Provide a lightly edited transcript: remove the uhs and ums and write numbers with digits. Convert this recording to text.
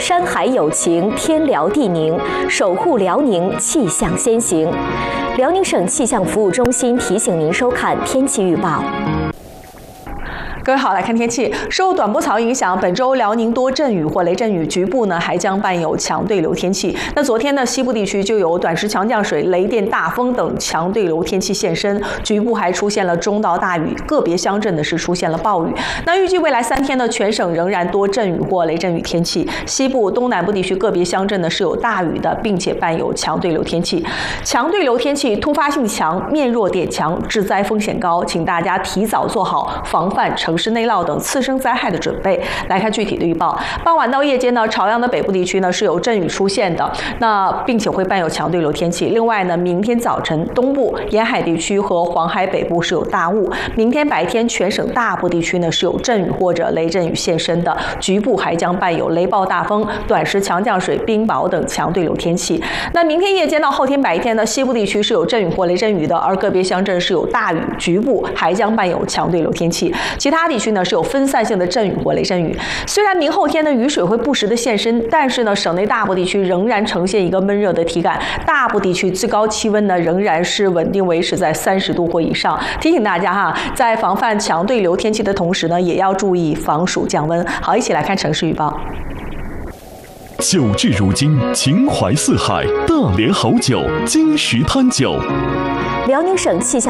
山海有情，天辽地宁，守护辽宁气象先行。辽宁省气象服务中心提醒您收看天气预报。 各位好，来看天气。受短波槽影响，本周辽宁多阵雨或雷阵雨，局部呢还将伴有强对流天气。那昨天呢，西部地区就有短时强降水、雷电、大风等强对流天气现身，局部还出现了中到大雨，个别乡镇呢是出现了暴雨。那预计未来3天呢，全省仍然多阵雨或雷阵雨天气，西部、东南部地区个别乡镇呢是有大雨的，并且伴有强对流天气。强对流天气突发性强、面弱点强，致灾风险高，请大家提早做好防范城市内涝等次生灾害的准备。来看具体的预报，傍晚到夜间呢，朝阳的北部地区呢是有阵雨出现的，那并且会伴有强对流天气。另外呢，明天早晨东部沿海地区和黄海北部是有大雾，明天白天全省大部地区呢是有阵雨或者雷阵雨现身的，局部还将伴有雷暴大风、短时强降水、冰雹等强对流天气。那明天夜间到后天白天呢，西部地区是有阵雨或雷阵雨的，而个别乡镇是有大雨，局部还将伴有强对流天气。其他地区呢是有分散性的阵雨或雷阵雨。虽然明后天的雨水会不时的现身，但是呢，省内大部地区仍然呈现一个闷热的体感，大部地区最高气温呢仍然是稳定维持在30度或以上。提醒大家哈，在防范强对流天气的同时呢，也要注意防暑降温。好，一起来看城市预报。 酒至如今，情怀四海，大连好酒，金石滩酒。 辽宁省气象